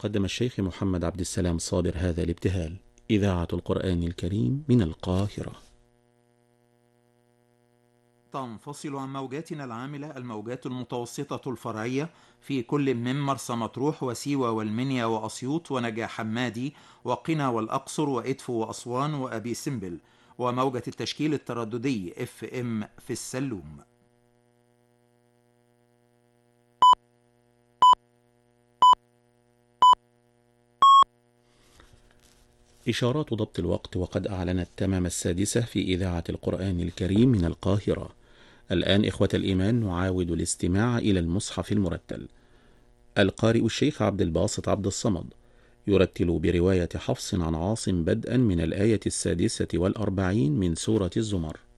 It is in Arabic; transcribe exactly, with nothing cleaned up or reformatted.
قدم الشيخ محمد عبد السلام صابر هذا الابتهال. إذاعة القرآن الكريم من القاهرة. تنفصل عن موجاتنا العاملة الموجات المتوسطة الفرعية في كل من مرسى مطروح وسيوة والمنيا وأسيوط ونجا حمادي وقنا والأقصر وإدفو وأسوان وأبي سمبل، وموجة التشكيل الترددي اف ام في السلوم. إشارات ضبط الوقت، وقد أعلنت تمام السادسة في إذاعة القرآن الكريم من القاهرة. الآن إخوة الإيمان نعاود الاستماع إلى المصحف المرتل. القارئ الشيخ عبد الباسط عبد الصمد يرتل برواية حفص عن عاصم بدءا من الآية السادسة والأربعين من سورة الزمر.